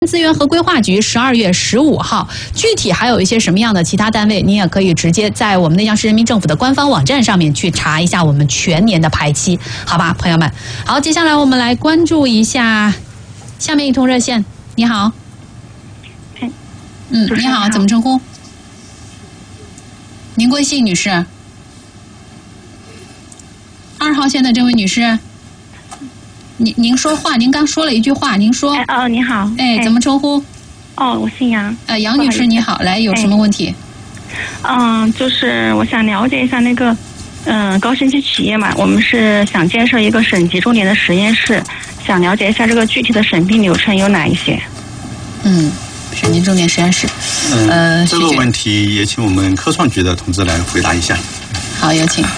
资源和规划局12月15号，具体还有一些什么样的其他单位，您也可以直接在我们内江市人民政府的官方网站上面去查一下我们全年的排期，好吧，朋友们。好，接下来我们来关注一下下面一通热线。你好，你好，怎么称呼？您贵姓女士？2号线的这位女士。您说话，您刚说了一句话，您说。 你好。 怎么称呼？ 我姓杨。 杨女士你好，来，有什么问题？ 就是我想了解一下那个，高新区企业嘛，我们是想建设一个省级重点的实验室，想了解一下这个具体的审批流程有哪一些？ 省级重点实验室。 这个问题也请我们科创局的同志来回答一下。 好，有请。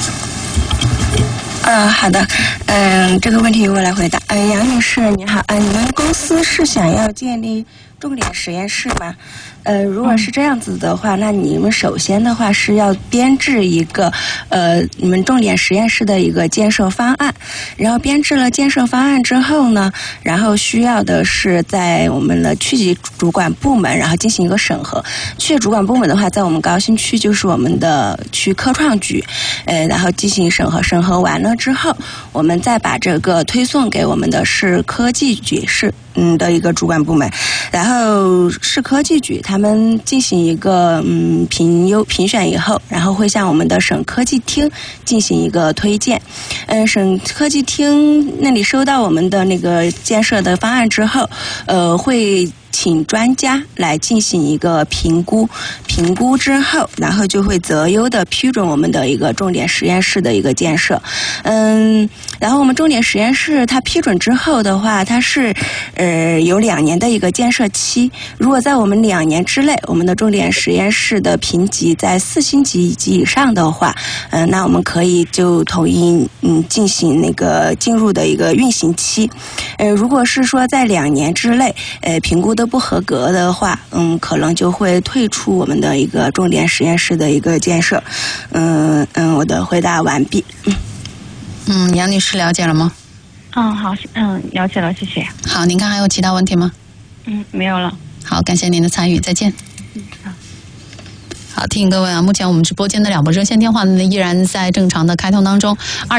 好的，这个问题由我来回答。杨女士你好，你们公司是想要建立重点实验室吗？如果是这样子的话，那你们首先的话是要编制一个你们重点实验室的一个建设方案，然后编制了建设方案之后呢，然后需要的是在我们的区级主管部门，然后进行一个审核。区级主管部门的话，在我们高新区就是我们的区科创局，然后进行审核，审核完了之后，我们再把这个推送给我们的市科技局的一个主管部门，然后市科技局他们进行一个评选以后，然后会向我们的省科技厅进行一个推荐。省科技厅那里收到我们的那个建设的方案之后，会请专家来进行一个评估，评估之后，然后就会择优的批准我们的一个重点实验室的一个建设。然后我们重点实验室它批准之后的话，它是有2年的一个建设期。如果在我们2年之内，我们的重点实验室的评级在4星级以上的话，那我们可以就同意进行那个进入的一个运行期。如果是说在2年之内，评估都不合格的话，可能就会退出我们的一个重点实验室的一个建设。我的回答完毕。 杨女士了解了吗？ 好，了解了，谢谢。 好，您看还有其他问题吗？ 没有了。 好，感谢您的参与，再见。好，提醒各位啊，目前我们直播间的2部热线电话呢依然在正常的开通当中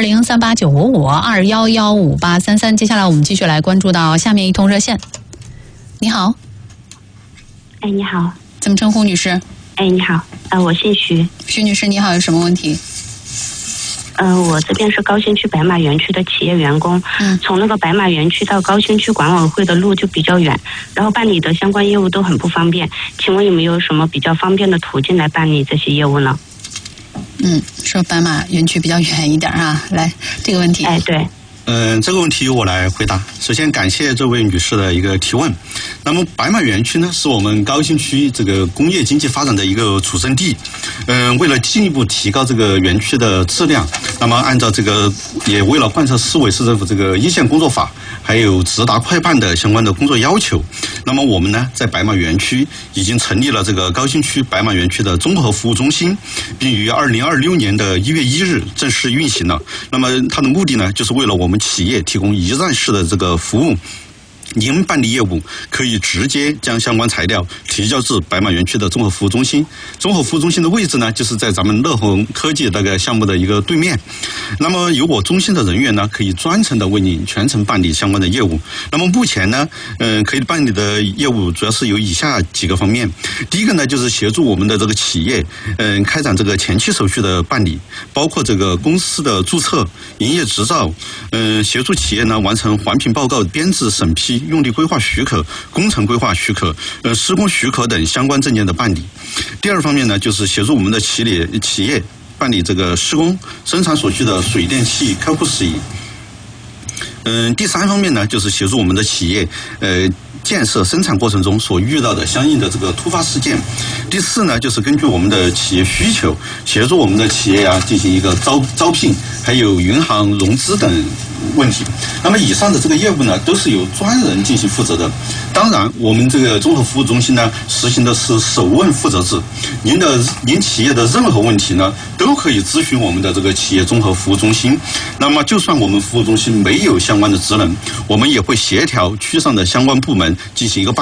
，20389552115833。接下来我们继续来关注到下面一通热线。你好。 你好。 怎么称呼，女士？ 你好，我姓徐。 徐女士你好，有什么问题？ 我这边是高新区白马园区的企业员工，从那个白马园区到高新区管委会的路就比较远，然后办理的相关业务都很不方便，请问有没有什么比较方便的途径来办理这些业务呢？ 说白马园区比较远一点啊，来这个问题。 对。 这个问题由我来回答。首先感谢这位女士的一个提问。那么白马园区呢，是我们高新区这个工业经济发展的一个主阵地。为了进一步提高这个园区的质量，那么按照这个也为了贯彻市委市政府这个一线工作法，还有直达快办的相关的工作要求，那么我们呢在白马园区已经成立了这个高新区白马园区的综合服务中心，并于2026年的1月1日正式运行了。那么它的目的呢，就是为了我们企业提供一站式的这个服务。您办理业务可以直接将相关材料提交至白马园区的综合服务中心。综合服务中心的位置呢，就是在咱们乐宏科技那个项目的一个对面。那么由我中心的人员呢，可以专程的为你全程办理相关的业务。那么目前呢，可以办理的业务主要是有以下几个方面。第一个呢，就是协助我们的这个企业，开展这个前期手续的办理，包括这个公司的注册、营业执照，协助企业呢完成环评报告编制审批、用地规划许可、工程规划许可、施工许可等相关证件的办理。第二方面呢，就是协助我们的企业办理这个施工、生产所需的水电气开户事宜。第三方面呢，就是协助我们的企业建设生产过程中所遇到的相应的这个突发事件。第四呢，就是根据我们的企业需求，协助我们的企业进行一个招聘，还有银行融资等问题。那么以上的这个业务呢，都是由专人进行负责的。当然，我们这个综合服务中心呢，实行的是首问负责制。您企业的任何问题呢，都可以咨询我们的这个企业综合服务中心。那么，就算我们服务中心没有相关的职能，我们也会协调区上的相关部门进行一个